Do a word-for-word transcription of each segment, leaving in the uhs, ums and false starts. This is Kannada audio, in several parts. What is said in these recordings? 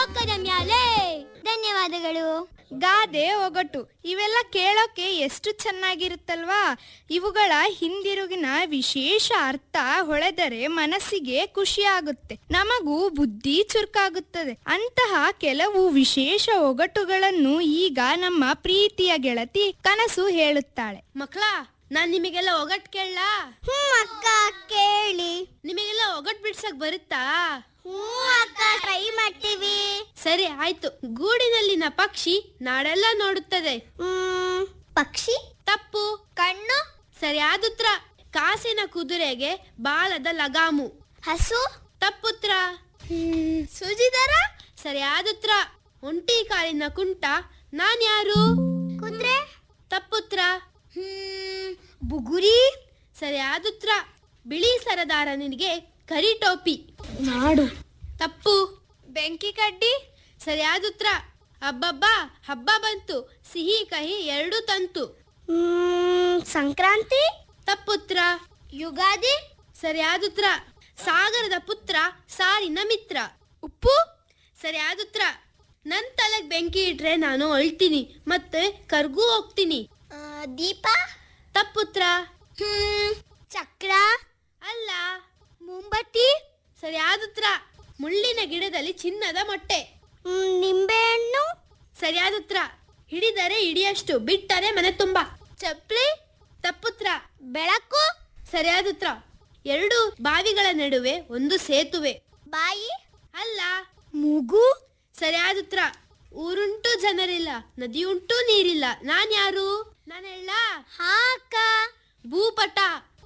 ಲೋಕದ ಮ್ಯಾಲೆ. ಧನ್ಯವಾದಗಳು. ಗಾದೆ, ಒಗಟು ಇವೆಲ್ಲ ಕೇಳೋಕೆ ಎಷ್ಟು ಚೆನ್ನಾಗಿರುತ್ತಲ್ವಾ. ಇವುಗಳ ಹಿಂದಿರುಗಿನ ವಿಶೇಷ ಅರ್ಥ ಹೊಳೆದರೆ ಮನಸ್ಸಿಗೆ ಖುಷಿಯಾಗುತ್ತೆ, ನಮಗೂ ಬುದ್ಧಿ ಚುರುಕಾಗುತ್ತದೆ. ಅಂತಹ ಕೆಲವು ವಿಶೇಷ ಒಗಟುಗಳನ್ನು ಈಗ ನಮ್ಮ ಪ್ರೀತಿಯ ಗೆಳತಿ ಕನಸು ಹೇಳುತ್ತಾಳೆ. ಮಕ್ಕಳ, ನಾನ್ ನಿಮಗೆಲ್ಲ ಒಗಟ್ ಕೇಳಲಾ? ಹ್ಮ್ ಅಕ್ಕ, ಕೇಳಿ. ನಿಮಗೆಲ್ಲ ಒಗಟ್ ಬಿಡ್ಸಕ್ ಬರುತ್ತಾ? ಹ್ಮ್ ಅಕ್ಕ, ಟ್ರೈ ಮಾಡ್ತೀವಿ. ಸರಿ ಆಯ್ತು. ಗೂಡಿನಲ್ಲಿನ ಪಕ್ಷಿ ನಾಡೆಲ್ಲ ನೋಡುತ್ತದೆ. ಹ್ಮ್ ಪಕ್ಷಿ. ತಪ್ಪು. ಕಣ್ಣು. ಸರಿಯಾದುತ್ರ. ಕಾಸಿನ ಕುದುರೆಗೆ ಬಾಲದ ಲಗಾಮು. ಹಸು. ತಪ್ಪುತ್ರ. ಹ್ಮ್ ಸೂಜಿದಾರ. ಸರಿಯಾದುತ್ರ. ಒಂಟಿ ಕಾಲಿನ ಕುಂಟ ನಾನ್ಯಾರು? ಕುದ್ರೆ. ತಪ್ಪುತ್ರ. ಹ್ಮ್ ಬುಗುರಿ. ಸರಿಯಾದುತ್ರ. ಬಿಳಿ ಸರದಾರನಿಗೆ ಕರಿ ಟೋಪಿ. ನಾಡು. ತಪ್ಪು. ಬೆಂಕಿ ಕಡ್ಡಿ. ಸರಿಯಾದುತ್ರ. ಹಬ್ಬಬ್ಬ ಹಬ್ಬ ಬಂತು, ಸಿಹಿ ಕಹಿ ಎರಡು ತಂತು. ಹ್ಮ್ ಸಂಕ್ರಾಂತಿ. ತಪ್ಪುತ್ರ. ಯುಗಾದಿ. ಸರಿಯಾದುತ್ರ. ಸಾಗರದ ಪುತ್ರ ಸಾರಿನ ಮಿತ್ರ. ಉಪ್ಪು. ಸರಿಯಾದುತ್ರ. ನನ್ ತಲೆಗ್ ಬೆಂಕಿ ಇಟ್ರೆ ನಾನು ಅಳ್ತೀನಿ ಮತ್ತೆ ಕರ್ಗೂ ಹೋಗ್ತೀನಿ. ಆ, ದೀಪ. ತಪ್ಪುತ್ರ. ಹ್ಮ್ ಚಕ್ರ. ಅಲ್ಲ. ಮುಂಬತ್ತಿ. ಸರಿಯಾದುತ್ರ. ಮುಳ್ಳಿನ ಗಿಡದಲ್ಲಿ ಚಿನ್ನದ ಮೊಟ್ಟೆ. ಹ್ಮ್ ನಿಂಬೆಹಣ್ಣು. ಸರಿಯಾದುತ್ರ. ಹಿಡಿದರೆ ಹಿಡಿಯಷ್ಟು, ಬಿಟ್ಟರೆ ಮನೆ ತುಂಬ. ಚಪ್ಲಿ. ತಪ್ಪುತ್ರ. ಬೆಳಕು. ಸರಿಯಾದುತ್ರ. ಎರಡು ಬಾವಿಗಳ ನಡುವೆ ಒಂದು ಸೇತುವೆ. ಬಾಯಿ. ಅಲ್ಲ. ಮೂಗು. ಸರಿಯಾದುತ್ರ. ಊರುಂಟು ಜನರಿಲ್ಲ, ನದಿಯುಂಟು ನೀರಿಲ್ಲ, ನಾನ್ ಯಾರು? ನಾನು ಹೇಳ? ಹಾಕ. ಭೂಪಟ.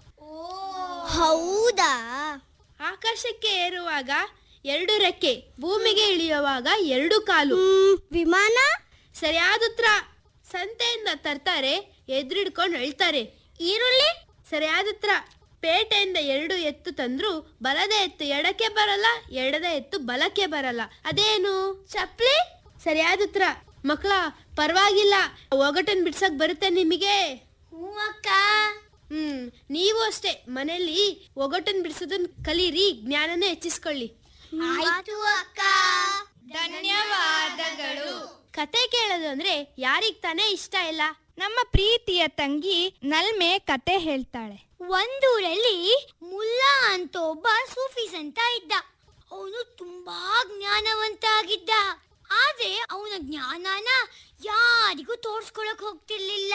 ಹೌದಾ? ಆಕಾಶಕ್ಕೆ ಏರುವಾಗ ಎರಡು ರೆಕ್ಕೆ, ಭೂಮಿಗೆ ಇಳಿಯುವಾಗ ಎರಡು ಕಾಲು. ವಿಮಾನ. ಸರಿಯಾದುತ್ರ. ಸಂತೆಯಿಂದ ತರ್ತಾರೆ, ಎದುರಿಡ್ಕೊಂಡು ಹೇಳ್ತಾರೆ. ಈರುಳ್ಳಿ. ಸರಿಯಾದುತ್ರ. ಪೇಟೆಯಿಂದ ಎರಡು ಎತ್ತು ತಂದ್ರು ಬಲದ ಎತ್ತು ಎಡಕ್ಕೆ ಬರಲ್ಲ, ಎಡದ ಎತ್ತು ಬಲಕ್ಕೆ ಬರಲ್ಲ, ಅದೇನು? ಚಪ್ಲಿ. ಸರಿಯಾದುತ್ರ. ಮಕ್ಕಳ, ಪರವಾಗಿಲ್ಲ, ಒಗಟನ್ ಬಿಡ್ಸಕ್ ಬರುತ್ತೆ ನಿಮಗೆ? ಹ್ಞೂ ಅಕ್ಕ. ಹ್ಮ್ ನೀವು ಅಷ್ಟೇ ಮನೆಯಲ್ಲಿ ಒಗಟನ್ ಬಿಡಿಸೋದನ್ನ ಕಲೀರಿ, ಜ್ಞಾನನ ಹೆಚ್ಚಿಸ್ಕೊಳ್ಳಿ. ಆಯ್ತು ಅಕ್ಕ. ಧನ್ಯವಾದಗಳು. ಕತೆ ಕೇಳೋದು ಅಂದ್ರೆ ಯಾರಿಗ್ ತಾನೇ ಇಷ್ಟ ಇಲ್ಲ? ನಮ್ಮ ಪ್ರೀತಿಯ ತಂಗಿ ನಲ್ಮೆ ಕತೆ ಹೇಳ್ತಾಳೆ. ಒಂದೂರಲ್ಲಿ ಮುಲ್ಲಾ ಅಂತ ಒಬ್ಬ ಸೂಫಿ ಸಂತ ಇದ್ದ. ಅವನು ತುಂಬಾ ಜ್ಞಾನವಂತ ಆಗಿದ್ದ. ಆದ್ರೆ ಅವನ ಜ್ಞಾನನ ಯಾರಿಗೂ ತೋರ್ಸ್ಕೊಳಕ್ ಹೋಗ್ತಿರ್ಲಿಲ್ಲ.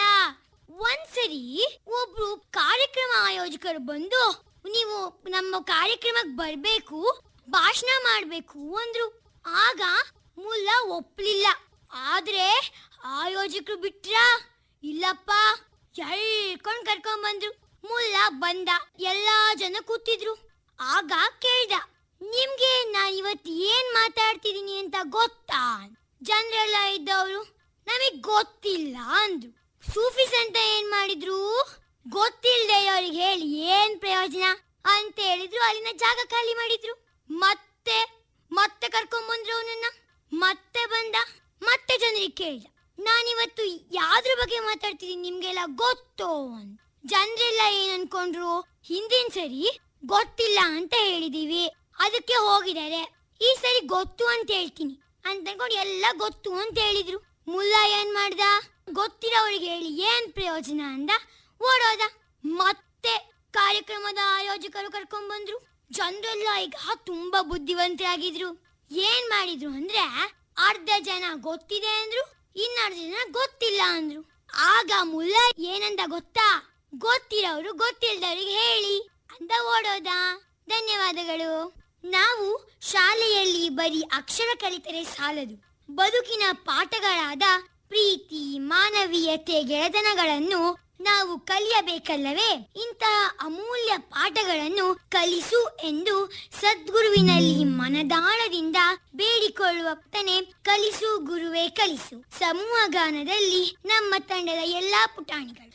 ಒಂದ್ಸರಿ ಒಬ್ರು ಕಾರ್ಯಕ್ರಮ ಆಯೋಜಕರು ಬಂದು, ನೀವು ನಮ್ಮ ಕಾರ್ಯಕ್ರಮಕ್ಕೆ ಬರ್ಬೇಕು, ಭಾಷಣ ಮಾಡ್ಬೇಕು ಅಂದ್ರು. ಆಗ ಮುಲ್ಲಾ ಒಪ್ಲಿಲ್ಲ. ಆದ್ರೆ ಆಯೋಜಕರು ಬಿಟ್ರ? ಇಲ್ಲಪ್ಪ, ಎಳ್ಕೊಂಡ್ ಕರ್ಕೊಂಡ್ ಬಂದ್ರು. ಮುಲ್ಲಾ ಬಂದ, ಎಲ್ಲಾ ಜನ ಕೂತಿದ್ರು. ಆಗ ಕೇಳ್ದ, ನಿಮ್ಗೆ ನಾ ಇವತ್ ಏನ್ ಮಾತಾಡ್ತಿದೀನಿ ಅಂತ ಗೊತ್ತಾ? ಜನರೆಲ್ಲ ಇದ್ದವರು ನಮಗ್ ಗೊತ್ತಿಲ್ಲ ಅಂದ್ರು. ಸೂಫೀಸ್ ಅಂತ ಏನ್ ಮಾಡಿದ್ರು? ಗೊತ್ತಿಲ್ದೆ ಅವ್ರಿಗೆ ಹೇಳಿ ಏನ್ ಪ್ರಯೋಜನ ಅಂತ ಹೇಳಿದ್ರು. ಅಲ್ಲಿನ ಜಾಗ ಖಾಲಿ ಮಾಡಿದ್ರು. ಮತ್ತೆ ಮತ್ತೆ ಕರ್ಕೊಂಡ್ ಬಂದ್ರು ಅವನನ್ನ. ಮತ್ತೆ ಬಂದ, ಮತ್ತೆ ಜನರಿಗೆ ಕೇಳ್ದ, ನಾನಿವತ್ತು ಯಾವ್ದ್ರ ಬಗ್ಗೆ ಮಾತಾಡ್ತಿದೀನಿ ನಿಮ್ಗೆಲ್ಲ ಗೊತ್ತೋ ಅಂತ. ಜನರೆಲ್ಲ ಏನ್ ಅನ್ಕೊಂಡ್ರು? ಹಿಂದಿನ ಸರಿ ಗೊತ್ತಿಲ್ಲ ಅಂತ ಹೇಳಿದೀವಿ, ಅದಕ್ಕೆ ಹೋಗಿದ್ದಾರೆ. ಈ ಸರಿ ಗೊತ್ತು ಅಂತ ಹೇಳ್ತೀನಿ ಅಂತ ಅನ್ಕೊಂಡು ಎಲ್ಲ ಗೊತ್ತು ಅಂತ ಹೇಳಿದ್ರು. ಮುಲ್ಲಾ ಏನ್ ಮಾಡ್ದ? ಗೊತ್ತಿರೋರಿಗೆ ಹೇಳಿ ಏನ್ ಪ್ರಯೋಜನ ಅಂದ, ಓಡೋದ. ಮತ್ತೆ ಕಾರ್ಯಕ್ರಮದ ಆಯೋಜಕರು ಕರ್ಕೊಂಡ್ ಬಂದ್ರು. ಜನರೆಲ್ಲ ಈಗ ತುಂಬಾ ಬುದ್ಧಿವಂತರಾಗಿದ್ರು. ಏನ್ ಮಾಡಿದ್ರು ಅಂದ್ರೆ, ಅರ್ಧ ಜನ ಗೊತ್ತಿದೆ ಅಂದ್ರು, ಇನ್ನರ್ಧ ಜನ ಗೊತ್ತಿಲ್ಲ ಅಂದ್ರು. ಆಗ ಮುಲ್ಲಾ ಏನಂದ ಗೊತ್ತಾ? ಗೊತ್ತಿರೋರು ಗೊತ್ತಿಲ್ದವ್ರಿಗೆ ಹೇಳಿ ಅಂತ ಓಡೋದ. ಧನ್ಯವಾದಗಳು. ನಾವು ಶಾಲೆಯಲ್ಲಿ ಬರೀ ಅಕ್ಷರ ಕಲಿತರೆ ಸಾಲದು. ಬದುಕಿನ ಪಾಠಗಳಾದ ಪ್ರೀತಿ, ಮಾನವೀಯತೆ, ಗೆಳೆತನಗಳನ್ನು ನಾವು ಕಲಿಯಬೇಕಲ್ಲವೇ? ಇಂತಹ ಅಮೂಲ್ಯ ಪಾಠಗಳನ್ನು ಕಲಿಸು ಎಂದು ಸದ್ಗುರುವಿನಲ್ಲಿ ಮನದಾಳದಿಂದ ಬೇಡಿಕೊಳ್ಳುವ ತನೆ ಕಲಿಸು ಗುರುವೇ ಕಲಿಸು. ಸಮೂಹ ಗಾನದಲ್ಲಿ ನಮ್ಮ ತಂಡದ ಎಲ್ಲಾ ಪುಟಾಣಿಗಳು.